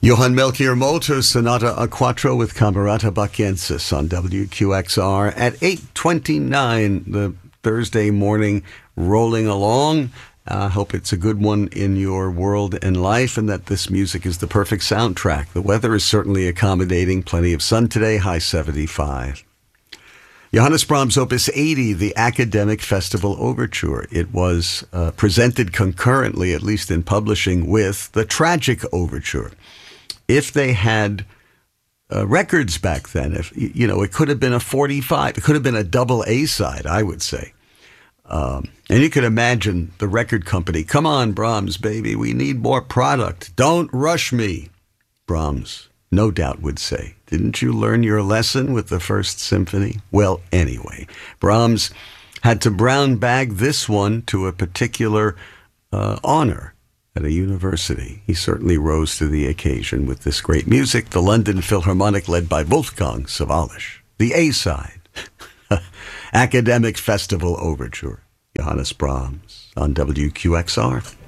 Johann Melchior Molter, Sonata a Quattro with Camerata Bachiensis on WQXR at 8:29, the Thursday morning, rolling along. I hope it's a good one in your world and life, and that this music is the perfect soundtrack. The weather is certainly accommodating. Plenty of sun today, high 75. Johannes Brahms' Opus 80, the Academic Festival Overture. It was presented concurrently, at least in publishing, with the Tragic Overture. If they had records back then, it could have been a 45. It could have been a double A side, I would say. And you could imagine the record company, come on, Brahms, baby, we need more product. Don't rush me, Brahms, no doubt would say. Didn't you learn your lesson with the First Symphony? Well, anyway, Brahms had to brown bag this one to a particular honor at a university. He certainly rose to the occasion with this great music, the London Philharmonic led by Wolfgang Sawallisch. The A-side, Academic Festival Overture, Johannes Brahms on WQXR.